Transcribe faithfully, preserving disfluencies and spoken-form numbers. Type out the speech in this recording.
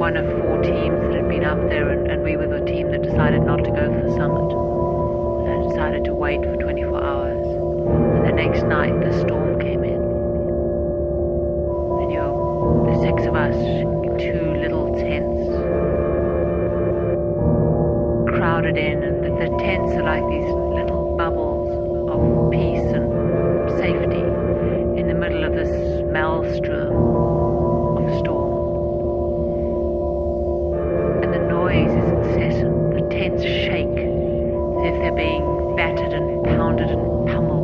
one of four teams that had been up there, and, and we were the team that decided not to go for the summit. I decided to wait for twenty-four hours. And the next night, the storm came in. And you're the six of us in two little tents, crowded in, and the, the tents are like these little bubbles